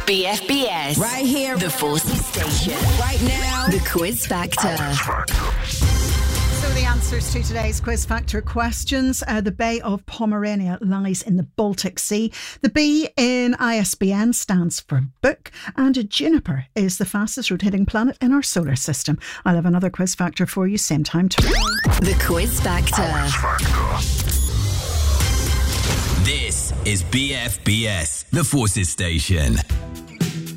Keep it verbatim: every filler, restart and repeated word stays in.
B F B S. Right here. The Forces Station. Right now. The Quiz Factor. So the answers to today's Quiz Factor questions. Uh, the Bay of Pomerania lies in the Baltic Sea. The B in I S B N stands for book. And Juniper is the fastest rotating planet in our solar system. I'll have another Quiz Factor for you same time tomorrow. The Quiz Factor. This is B F B S, the Forces Station.